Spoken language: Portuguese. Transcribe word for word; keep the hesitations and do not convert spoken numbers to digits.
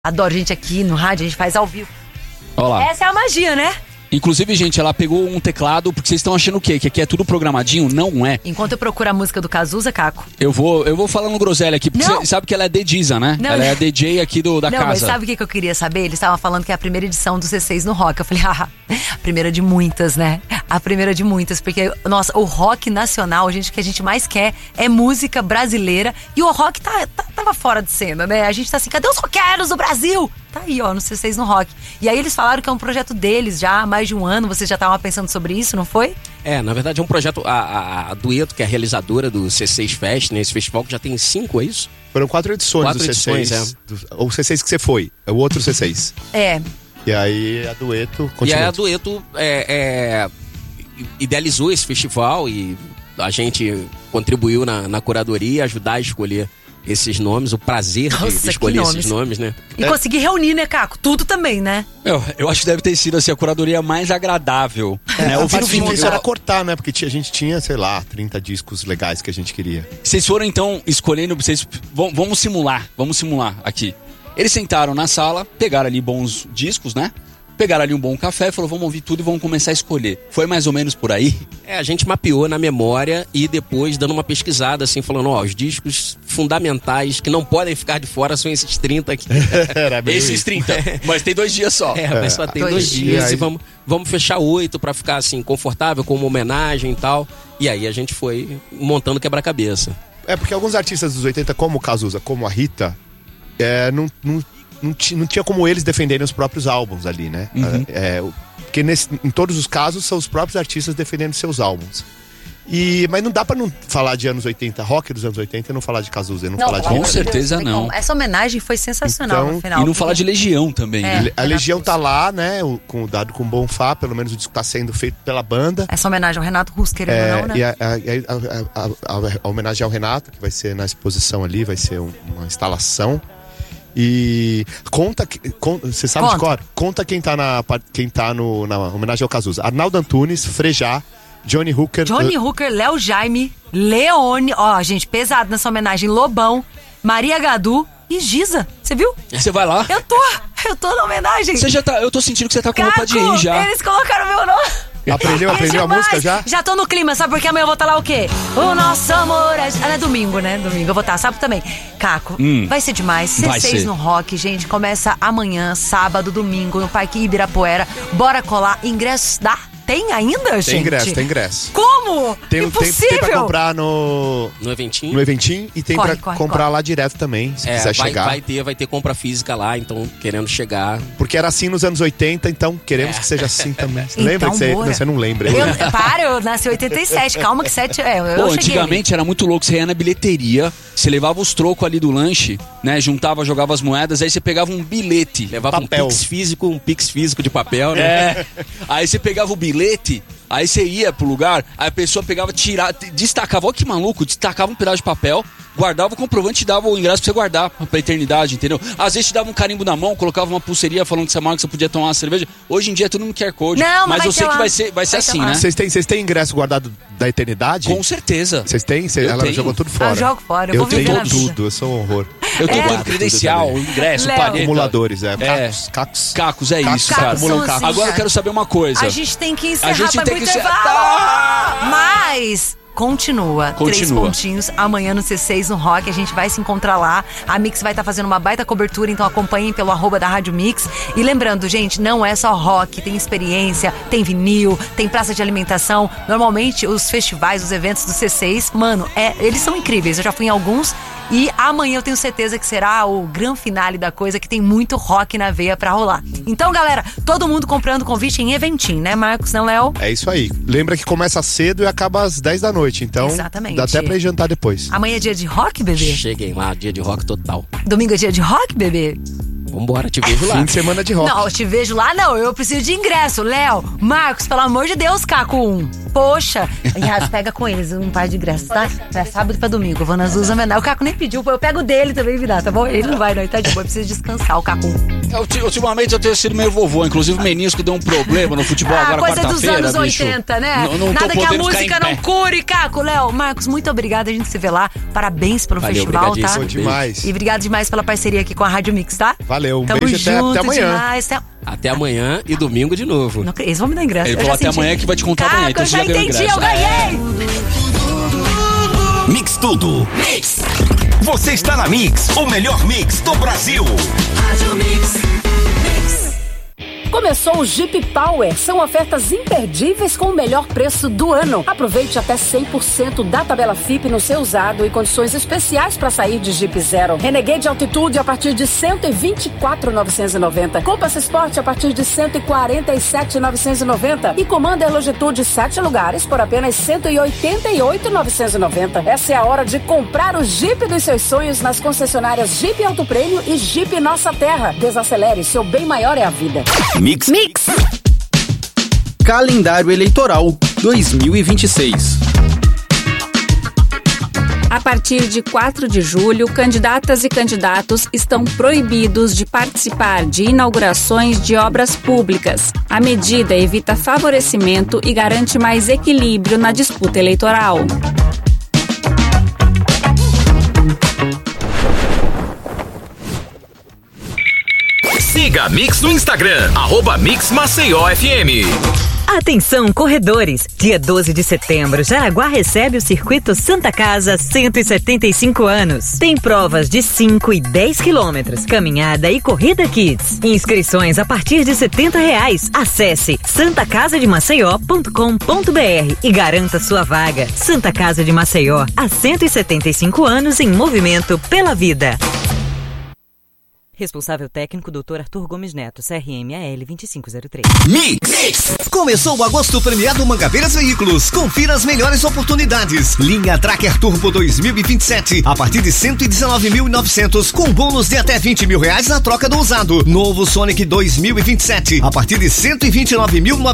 Adoro, gente, aqui no rádio, a gente faz ao vivo. Olá. Essa é a magia, né? Inclusive, gente, ela pegou um teclado, porque vocês estão achando o quê? Que aqui é tudo programadinho? Não é. Enquanto eu procuro a música do Cazuza, Caco. Eu vou, eu vou falando groselha aqui, porque você sabe que ela é D J, né? Não. Ela é a D J aqui do, da não, casa. Não, mas sabe o que, que eu queria saber? Eles estavam falando que é a primeira edição do C seis no rock. Eu falei, ah, a primeira de muitas, né? A primeira de muitas, porque, nossa, o rock nacional, gente, o que a gente mais quer é música brasileira. E o rock tá, tá, tava fora de cena, né? A gente tá assim, cadê os roqueiros do Brasil? Tá aí, ó, no C seis no rock. E aí eles falaram que é um projeto deles já há mais de um ano. Vocês já estavam pensando sobre isso, não foi? É, na verdade é um projeto, a, a, a Dueto, que é a realizadora do C seis Fest, né? Esse festival que já tem cinco, é isso? Foram quatro edições quatro do C seis. Edições, é. do, o C seis que você foi, é o outro C seis. É. E aí a Dueto continua. E aí a Dueto é, é, idealizou esse festival e a gente contribuiu na, na curadoria, ajudar a escolher esses nomes, o prazer Nossa, de, de escolher nomes. esses nomes, né? E É. conseguir reunir, né, Caco? Tudo também, né? Eu, eu acho que deve ter sido assim, a curadoria mais agradável. É, né? a Ouvindo parte o difícil vídeo. era cortar, né? Porque tinha- a gente tinha, sei lá, trinta discos legais que a gente queria. Vocês foram então escolhendo, vocês vão- vamos simular, vamos simular aqui. Eles sentaram na sala, pegaram ali bons discos, né? Pegaram ali um bom café e falou, vamos ouvir tudo e vamos começar a escolher. Foi mais ou menos por aí? É, a gente mapeou na memória e depois dando uma pesquisada, assim, falando, ó, os discos fundamentais que não podem ficar de fora são esses trinta aqui. Era bem Esses isso. trinta, mas tem dois dias só. É, mas só tem Dois dois dias. dias E aí- e vamos, vamos fechar oito pra ficar, assim, confortável, com uma homenagem e tal. E aí a gente foi montando quebra-cabeça. É, porque alguns artistas dos oitenta, como o Cazuza, como a Rita, é, não, não, não, ti- não tinha como eles defenderem os próprios álbuns ali, né? Uhum. É, o- porque nesse- em todos os casos são os próprios artistas defendendo seus álbuns. E, mas não dá pra não falar de anos oitenta, rock dos anos oitenta, e não falar de Cazuza, e não, falar de Com pelo Rita. amor de certeza Deus, tem não. como. Essa homenagem foi sensacional Então, no final. E não falar de Legião também, É. né? A Legião tá lá, né? O, com, dado com Bonfá, pelo menos o disco tá sendo feito pela banda. Essa homenagem ao Renato Russo, querendo É, ou não, né? e a, a- a- a- a- a homenagem ao Renato, que vai ser na exposição ali, vai ser um- uma instalação. E conta, que- con- você sabe Conta. de cor? Conta quem tá, na, par- quem tá no, na homenagem ao Cazuza. Arnaldo Antunes, Frejá, Johnny Hooker. Johnny Hooker, Léo Jaime, Leone, ó, gente, pesado nessa homenagem, Lobão, Maria Gadu e Giza. Você viu? Você vai lá. Eu tô, eu tô na homenagem. Você já tá, eu tô sentindo que você tá com Caco, roupa de ir já. eles colocaram meu nome. Aprendeu, É aprendeu a demais. música já? Já tô no clima, sabe? Porque amanhã eu vou estar lá o quê? O nosso amor é... Ah, é domingo, né? Domingo eu vou estar, sabe também. Caco, Hum. vai ser demais. Vai C seis ser. no rock, gente. Começa amanhã, sábado, domingo, no Parque Ibirapuera. Bora colar. Ingressos dá? Tem ainda, gente? Tem ingresso, tem ingresso. Como? Tem, tem, Impossível. tem pra comprar no, No eventinho. no eventinho e tem Corre, pra corre, comprar corre. lá direto também, se É, quiser vai, chegar. vai ter, vai ter compra física lá, então querendo chegar. Porque era assim nos anos oitenta, então queremos que seja assim também. Você lembra Então, que você, bora. não, você não lembra? Eu, para, eu nasci em oitenta e sete. Calma que sete... É, eu Pô, cheguei ali. antigamente era muito louco, você ia na bilheteria, você levava os trocos ali do lanche, né? Juntava, jogava as moedas, aí você pegava um bilhete. Levava Papel. um pix físico, um pix físico de papel, né? É. Aí você pegava o bilhete, aí você ia pro lugar, aí a pessoa pegava, tirava, destacava, olha que maluco, destacava um pedaço de papel, guardava o comprovante e dava o ingresso pra você guardar pra eternidade, entendeu? Às vezes te dava um carimbo na mão, colocava uma pulseirinha falando que você marca que você podia tomar uma cerveja. Hoje em dia é tudo no Q R Code. Não, mas mas vai eu ter sei que lá. vai ser, vai ser Vai ter assim, lá. né? Vocês têm, vocês têm ingresso guardado da eternidade? Com certeza. Vocês têm? Cê- Eu ela tenho. jogou tudo fora. Eu jogo fora, eu eu vou viver tenho na vida. tudo, eu sou um horror. Eu tenho É. todo credencial, Tudo ingresso, Léo. palheta. Acumuladores, é. É. Cacos, cacos. Cacos, é Cacos, isso, cara. acumulam são cacos. assim, Agora eu cara. quero saber uma coisa. A gente tem que encerrar A gente pra tem ir que pro encerrar. intervalo. Mas continua. Três Continua. pontinhos. Amanhã no C seis no Rock. A gente vai se encontrar lá. A Mix vai estar fazendo uma baita cobertura, então acompanhem pelo arroba da Rádio Mix. E lembrando, gente, não é só rock. Tem experiência, tem vinil, tem praça de alimentação. Normalmente os festivais, os eventos do C seis, mano, é, eles são incríveis. Eu já fui em alguns. E amanhã eu tenho certeza que será o grande finale da coisa, que tem muito rock na veia pra rolar. Então, galera, todo mundo comprando convite em eventinho, né, Marcos? Não, Léo? É isso aí. Lembra que começa cedo e acaba às dez da noite. Então, Exatamente. dá até pra ir jantar depois. Amanhã é dia de rock, bebê? Cheguem lá, dia de rock total. Domingo é dia de rock, bebê? Vambora, te vejo lá. Fim de semana de rock. Não, eu te vejo lá, não. Eu preciso de ingresso. Léo, Marcos, pelo amor de Deus, Caco um. Poxa, Yas, pega com eles um par de ingressos, tá? É sábado pra domingo, eu vou nas Usa Menal. O Caco nem pediu, eu pego dele também, me dá, tá bom? Ele não vai, não, ele tá de boa, precisa descansar, o Caco. É, ultimamente eu tenho sido meio vovô, inclusive o menisco deu um problema no futebol ah, agora coisa dos anos bicho. oitenta, né? Não, não Nada que a música não pé. cure, Caco. Léo, Marcos, muito obrigada, a gente se vê lá. Parabéns pelo Valeu, festival, tá? Foi demais. E obrigado demais pela parceria aqui com a Rádio Mix, tá? Valeu, um Tamo beijo até, junto até amanhã. demais. Até... Até amanhã e domingo de novo. Não, eles vão me dar ingresso. Ele eu falou já até senti. amanhã que vai te contar Caco, amanhã, então eu você já já ganhou entendi, ingresso. eu ganhei! Mix Tudo. Mix. Você está na Mix, o melhor mix do Brasil. Rádio Mix. Começou o Jeep Power. São ofertas imperdíveis com o melhor preço do ano. Aproveite até cem por cento da tabela F I P no seu usado e condições especiais para sair de Jeep Zero. Renegade Altitude a partir de cento e vinte e quatro mil novecentos e noventa. Compass Sport a partir de cento e quarenta e sete mil novecentos e noventa. E Commander Longitude sete lugares por apenas cento e oitenta e oito mil novecentos e noventa. Essa é a hora de comprar o Jeep dos seus sonhos nas concessionárias Jeep Auto Prêmio e Jeep Nossa Terra. Desacelere, seu bem maior é a vida. Mix. Mix. Calendário Eleitoral dois mil e vinte e seis. A partir de quatro de julho, candidatas e candidatos estão proibidos de participar de inaugurações de obras públicas. A medida evita favorecimento e garante mais equilíbrio na disputa eleitoral. Siga a Mix no Instagram, arroba Mix Maceió F M. Atenção, corredores! Dia doze de setembro, Jaraguá recebe o Circuito Santa Casa cento e setenta e cinco anos. Tem provas de cinco e dez quilômetros, caminhada e corrida kids. Inscrições a partir de setenta reais. Acesse santa casa de maceió ponto com ponto br e garanta sua vaga. Santa Casa de Maceió, há cento e setenta e cinco anos em movimento pela vida. Responsável técnico, doutor Arthur Gomes Neto, C R M A L vinte e cinco zero três. Mix. Mix. Começou o agosto premiado Mangabeiras Veículos. Confira as melhores oportunidades. Linha Tracker Turbo dois mil e vinte e sete a partir de cento e dezenove mil e novecentos com bônus de até vinte mil reais na troca do usado. Novo Sonic dois mil e vinte e sete a partir de cento e vinte e nove mil e novecentos